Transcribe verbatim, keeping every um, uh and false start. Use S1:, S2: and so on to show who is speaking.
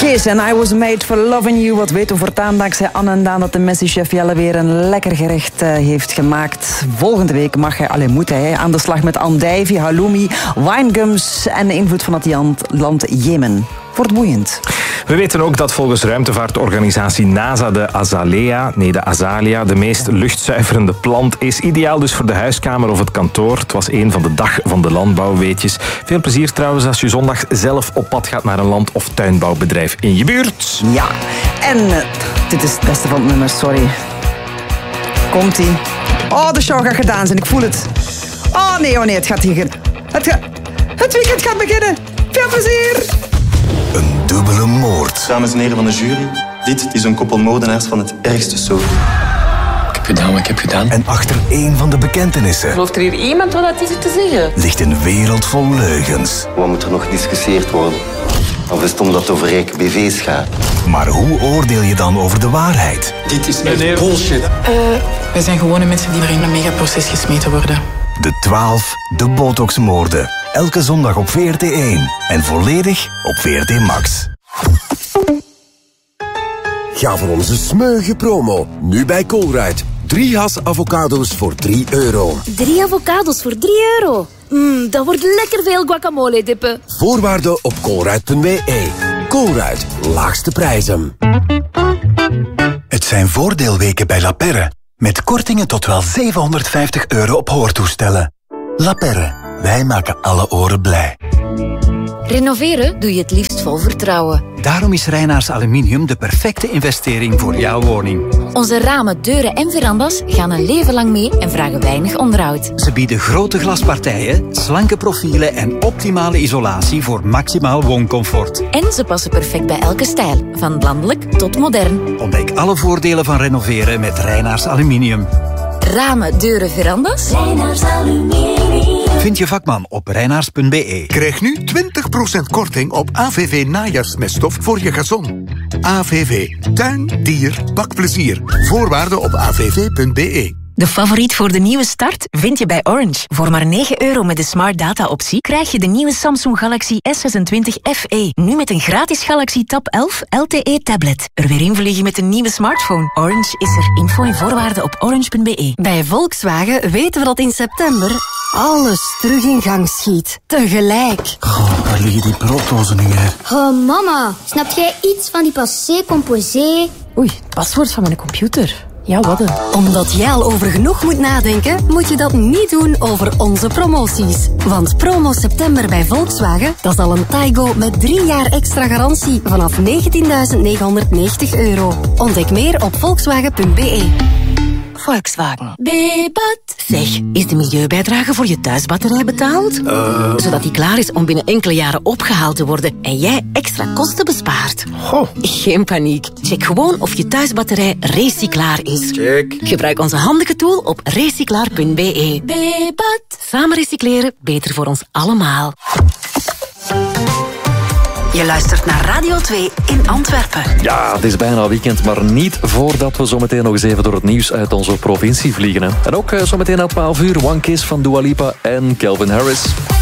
S1: Kiss and I was made for loving you. Wat weten we voortaan dankzij Anne en Daan dat de Messi-chef Jelle weer een lekker gerecht uh, heeft gemaakt. Volgende week mag hij, alleen moet hij, aan de slag met andijvie, halloumi, winegums en de invloed van het land Jemen. Wordt boeiend.
S2: We weten ook dat volgens ruimtevaartorganisatie NASA de azalea, nee de azalia, de meest luchtzuiverende plant is. Ideaal dus voor de huiskamer of het kantoor. Het was een van de dag van de landbouwweetjes. Veel plezier trouwens als je zondag zelf op pad gaat naar een land- of tuinbouwbedrijf in je buurt.
S1: Ja, en uh, dit is het beste van het nummer, sorry. Komt-ie. Oh, de show gaat gedaan zijn, ik voel het. Oh nee, oh nee, het gaat hier... Het, ga... het weekend gaat beginnen. Veel plezier.
S3: Een dubbele moord.
S4: Dames en heren van de jury, dit is een koppel moordenaars van het ergste soort.
S5: Ik heb gedaan wat ik heb gedaan.
S3: En achter één van de bekentenissen...
S6: Gelooft er hier iemand wat dat is te zeggen?
S3: ...ligt een wereld vol leugens.
S7: Wat moet er nog gediscussieerd worden? Of is het omdat het over rijke B V's gaat?
S3: Maar hoe oordeel je dan over de waarheid?
S5: Dit is echt bullshit. Uh,
S6: wij zijn gewone mensen die maar in een megaproces gesmeten worden.
S3: De twaalf, de botoxmoorden. Elke zondag op V R T één. En volledig op V R T Max.
S8: Ga voor onze smeuïge promo. Nu bij Colruyt. Drie has avocado's voor drie euro.
S9: Drie avocado's voor drie euro? Mmm, dat wordt lekker veel guacamole dippen.
S8: Voorwaarden op colruyt punt b e. Colruyt, laagste prijzen.
S3: Het zijn voordeelweken bij La Perre. Met kortingen tot wel zevenhonderdvijftig euro op hoortoestellen. La Perre, wij maken alle oren blij.
S9: Renoveren doe je het liefst vol vertrouwen.
S10: Daarom is Reinaars Aluminium de perfecte investering voor jouw woning.
S9: Onze ramen, deuren en verandas gaan een leven lang mee en vragen weinig onderhoud.
S10: Ze bieden grote glaspartijen, slanke profielen en optimale isolatie voor maximaal wooncomfort.
S9: En ze passen perfect bij elke stijl, van landelijk tot modern.
S10: Ontdek alle voordelen van renoveren met Reinaars Aluminium.
S9: Ramen, deuren, verandas?
S11: Reinaars Aluminium.
S10: Vind je vakman op reinaars punt b e.
S12: Krijg nu twintig procent korting op A V V najaarsmeststof voor je gazon. A V V. Tuin, dier, bakplezier. Voorwaarden op a v v punt b e.
S13: De favoriet voor de nieuwe start vind je bij Orange. Voor maar negen euro met de Smart Data optie krijg je de nieuwe Samsung Galaxy S zesentwintig F E. Nu met een gratis Galaxy Tab elf L T E tablet. Er weer invliegen met een nieuwe smartphone. Orange is er. Info en voorwaarden op orange punt b e.
S14: Bij Volkswagen weten we dat in september alles terug in gang schiet. Tegelijk.
S15: Goh, waar liggen die brooddozen nu, hè?
S16: Oh, mama. Snap jij iets van die passé composé?
S14: Oei, het paswoord van mijn computer. Ja, wat een. Omdat jij al over genoeg moet nadenken, moet je dat niet doen over onze promoties. Want promo september bij Volkswagen, dat is al een Taigo met drie jaar extra garantie vanaf negentienduizend negenhonderdnegentig euro. Ontdek meer op volkswagen punt b e.
S13: Volkswagen.
S16: Bebat.
S13: Zeg, is de milieubijdrage voor je thuisbatterij betaald?
S15: Uh.
S13: Zodat die klaar is om binnen enkele jaren opgehaald te worden en jij extra kosten bespaart.
S15: Goh.
S13: Geen paniek. Check gewoon of je thuisbatterij recyclaar is.
S15: Check.
S13: Gebruik onze handige tool op recyclaar punt b e.
S16: Bebat.
S13: Samen recycleren, beter voor ons allemaal.
S17: Je luistert naar Radio twee in Antwerpen.
S18: Ja, het is bijna weekend, maar niet voordat we zometeen nog eens even door het nieuws uit onze provincie vliegen. Hè. En ook uh, zometeen na twaalf uur One Kiss van Dua Lipa en Calvin Harris.